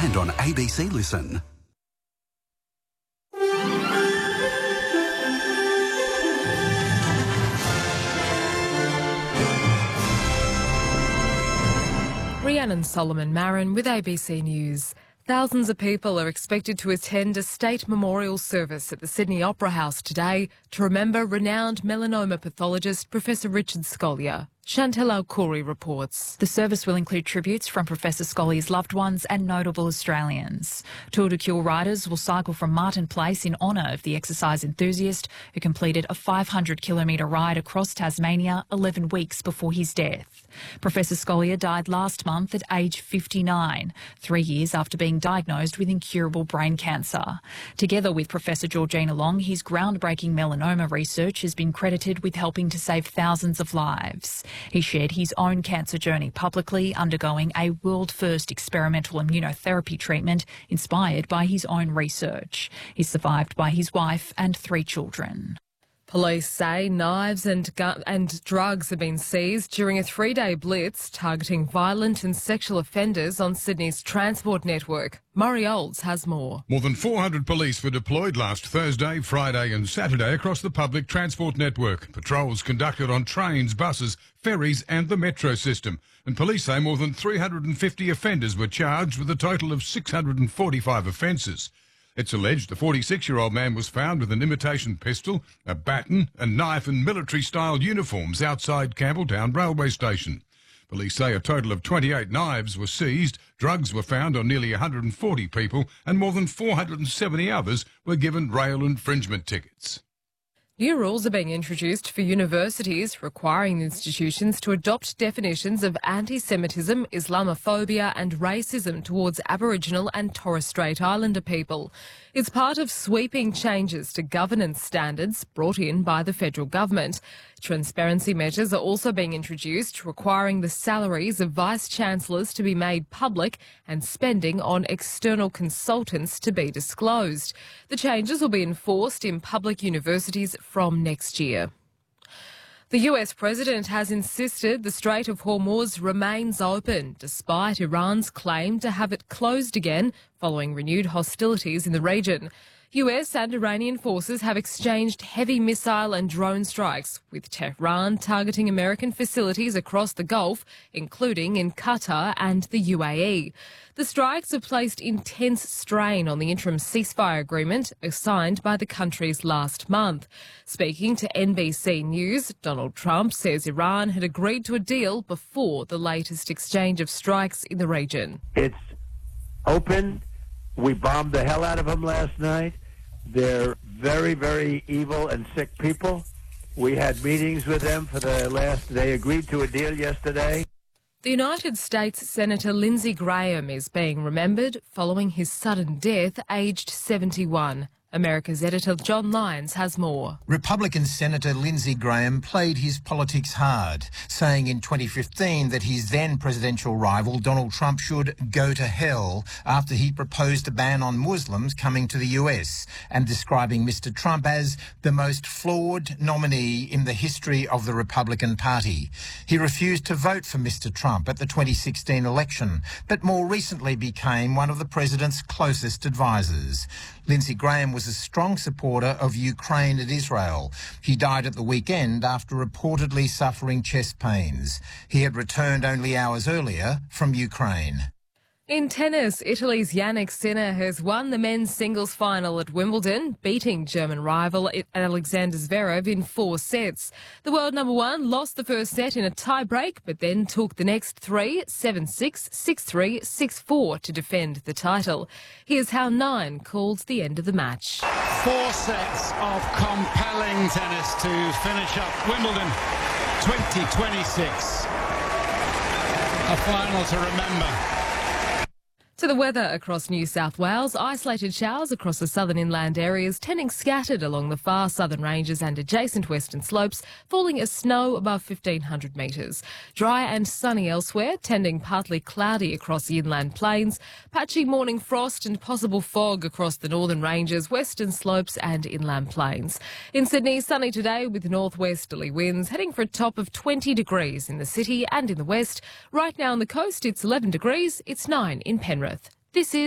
and on ABC Listen. Rhiannon Solomon-Marin with ABC News. Thousands of people are expected to attend a state memorial service at the Sydney Opera House today to remember renowned melanoma pathologist Professor Richard Scolyer. Chantal Alcouri reports. The service will include tributes from Professor Scolyer's loved ones and notable Australians. Tour de Cure riders will cycle from Martin Place in honour of the exercise enthusiast who completed a 500-kilometre ride across Tasmania 11 weeks before his death. Professor Scolyer died last month at age 59, 3 years after being diagnosed with incurable brain cancer. Together with Professor Georgina Long, his groundbreaking melanoma research has been credited with helping to save thousands of lives. He shared his own cancer journey publicly, undergoing a world-first experimental immunotherapy treatment inspired by his own research. He's survived by his wife and 3 children. Police say knives and drugs have been seized during a 3-day blitz targeting violent and sexual offenders on Sydney's transport network. Murray Olds has more. More than 400 police were deployed last Thursday, Friday and Saturday across the public transport network. Patrols conducted on trains, buses, ferries and the metro system. And police say more than 350 offenders were charged with a total of 645 offences. It's alleged the 46-year-old man was found with an imitation pistol, a baton, a knife and military-style uniforms outside Campbelltown railway station. Police say a total of 28 knives were seized, drugs were found on nearly 140 people and more than 470 others were given rail infringement tickets. New rules are being introduced for universities requiring institutions to adopt definitions of anti-Semitism, Islamophobia and racism towards Aboriginal and Torres Strait Islander people. It's part of sweeping changes to governance standards brought in by the federal government. Transparency measures are also being introduced, requiring the salaries of vice-chancellors to be made public and spending on external consultants to be disclosed. The changes will be enforced in public universities from next year. The US president has insisted the Strait of Hormuz remains open, despite Iran's claim to have it closed again following renewed hostilities in the region. US and Iranian forces have exchanged heavy missile and drone strikes, with Tehran targeting American facilities across the Gulf, including in Qatar and the UAE. The strikes have placed intense strain on the interim ceasefire agreement signed by the countries last month. Speaking to NBC News, Donald Trump says Iran had agreed to a deal before the latest exchange of strikes in the region. It's open. We bombed the hell out of them last night. They're very, very evil and sick people. We had meetings with them they agreed to a deal yesterday. The United States Senator Lindsey Graham is being remembered following his sudden death, aged 71. America's editor John Lyons has more. Republican Senator Lindsey Graham played his politics hard, saying in 2015 that his then presidential rival Donald Trump should go to hell after he proposed a ban on Muslims coming to the US, and describing Mr. Trump as the most flawed nominee in the history of the Republican Party. He refused to vote for Mr. Trump at the 2016 election, but more recently became one of the president's closest advisors. Lindsey Graham was a strong supporter of Ukraine and Israel. He died at the weekend after reportedly suffering chest pains. He had returned only hours earlier from Ukraine. In tennis, Italy's Jannik Sinner has won the men's singles final at Wimbledon, beating German rival Alexander Zverev in 4 sets. The world number 1 lost the first set in a tie-break, but then took the next 3, 7-6, 6-3, 6-4 to defend the title. Here's how 9 called the end of the match. 4 sets of compelling tennis to finish up Wimbledon 2026. A final to remember. To the weather across New South Wales, isolated showers across the southern inland areas, tending scattered along the far southern ranges and adjacent western slopes, falling as snow above 1,500 metres. Dry and sunny elsewhere, tending partly cloudy across the inland plains, patchy morning frost and possible fog across the northern ranges, western slopes and inland plains. In Sydney, sunny today with northwesterly winds, heading for a top of 20 degrees in the city and in the west. Right now on the coast, it's 11 degrees, it's 9 in Penrith. This is